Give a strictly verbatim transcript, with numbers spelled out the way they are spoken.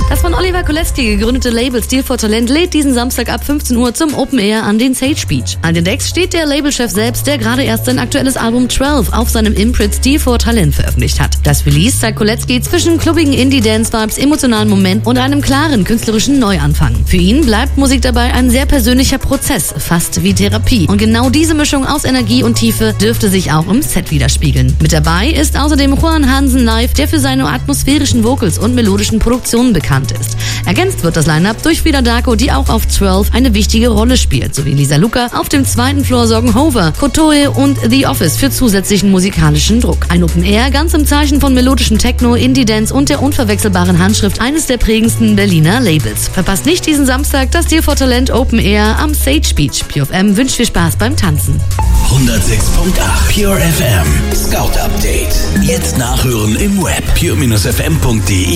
Das von Oliver Kolecki gegründete Label Stil for Talent lädt diesen Samstag ab fünfzehn Uhr zum Open Air an den Sage Beach. An den Decks steht der Labelchef selbst, der gerade erst sein aktuelles Album zwölf auf seinem Imprint Stil for Talent veröffentlicht hat. Das Release zeigt Kolecki zwischen klubbigen Indie-Dance-Vibes, emotionalen Moment und einem klaren künstlerischen Neuanfang. Für ihn bleibt Musik dabei ein sehr persönlicher Prozess, fast wie Therapie. Und genau diese Mischung aus Energie und Tiefe dürfte sich auch im Set widerspiegeln. Mit dabei ist außerdem Juan Hansen live, der für seine atmosphärischen Vocals und melodischen Produktionen bekannt ist. Ergänzt wird das Line-Up durch Frida Darko, die auch auf zwölf eine wichtige Rolle spielt, sowie Lisa Luca. Auf dem zweiten Floor sorgen Hover, Kotoe und The Office für zusätzlichen musikalischen Druck. Ein Open Air ganz im Zeichen von melodischem Techno, Indie-Dance und der unverwechselbaren Handschrift eines der prägendsten Berliner Labels. Verpasst nicht diesen Samstag das Stil for Talent Open Air am Sage Beach. Pure F M wünscht viel Spaß beim Tanzen. hundertsechs Komma acht Pure F M Scout Update. Jetzt nachhören im Web pure Bindestrich f m punkt d e.